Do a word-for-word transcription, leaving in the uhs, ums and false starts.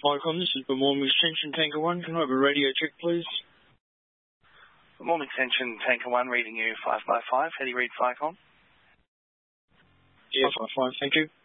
Flycom, this is Bermuda Extension Tanker one. Can I have a radio check, please? Bermuda Extension Tanker one, reading you five by five. How do you read Flycom? Yeah, five five, thank you.